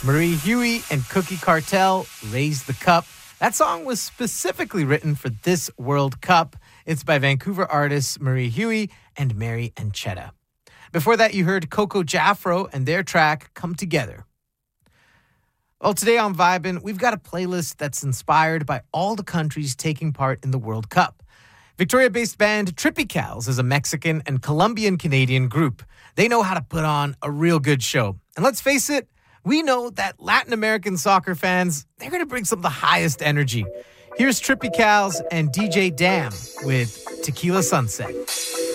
Marie Huey and Cookie Cartel, Raise the Cup. That song was specifically written for this World Cup. It's by Vancouver artists Marie Huey and Mary Anchetta. Before that, you heard Coco Jaffro and their track, Come Together. Well, today on Vibin', we've got a playlist that's inspired by all the countries taking part in the World Cup. Victoria-based band Trippy Cows is a Mexican and Colombian-Canadian group. They know how to put on a real good show. And let's face it, we know that Latin American soccer fans, they're going to bring some of the highest energy. Here's Trippy Cows and DJ Dam with Tequila Sunset.